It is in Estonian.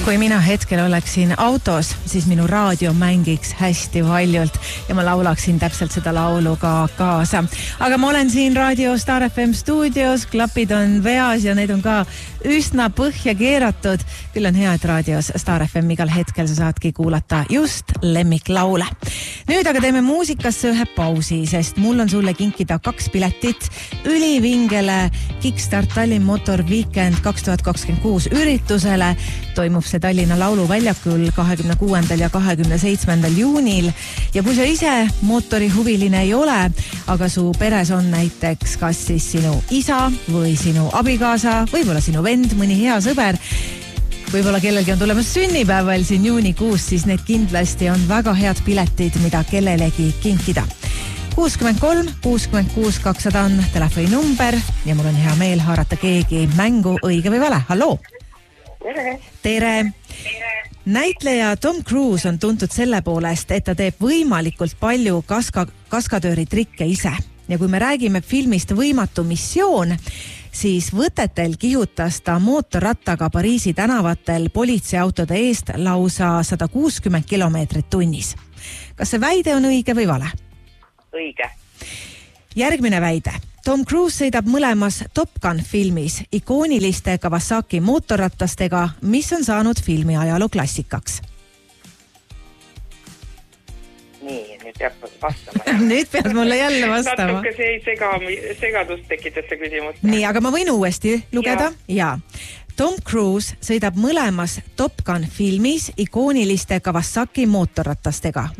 Kui mina hetkel oleksin autos, siis minu raadio mängiks hästi valjult ja ma laulaksin täpselt seda laulu ka kaasa. Aga ma olen siin Raadio Star FM stuudios, klapid on veas ja need on ka üsna põhja keeratud. Küll on hea, et Raadios Star FM igal hetkel sa saadki kuulata just lemmiklaule. Nüüd aga teeme muusikasse ühe pausi, sest mul on sulle kinkida 2 piletit ülivingele Kickstart Tallinn Motor Weekend 2026 üritusele. Toimub see Tallinna Lauluväljakul 26. ja 27. juunil. Ja kui sa ise mootorihuviline ei ole, aga su peres on näiteks kas siis sinu isa või sinu abikaasa, võib-olla sinu vend, mõni hea sõber, võib-olla kellelgi on tulemas sünnipäeval siin juunikuus, siis need kindlasti on väga head piletid, mida kellelegi kinkida. 63 66 200 on telefoni number ja mul on hea meel haarata keegi mängu õige või vale. Halloo! Tere! Näitleja Tom Cruise on tuntud selle poolest, et ta teeb võimalikult palju kaskadööri trikke ise. Ja kui me räägime filmist Võimatu missioon, siis võtetel kihutas ta mootorrattaga Pariisi tänavatel politseiautode eest lausa 160 kilomeetrit tunnis. Kas see väide on õige või vale? Õige. Järgmine väide. Tom Cruise sõidab mõlemas Top Gun filmis ikooniliste Kawasaki mootorratastega, mis on saanud filmi ajaloo klassikaks. Nii, nüüd peab vastama. Nüüd pead mulle jälle vastama. Natuke see segadust tekitas see küsimus. Nii, aga ma võin uuesti lugeda. Ja. Tom Cruise sõidab mõlemas Top Gun filmis ikooniliste Kawasaki mootorratastega,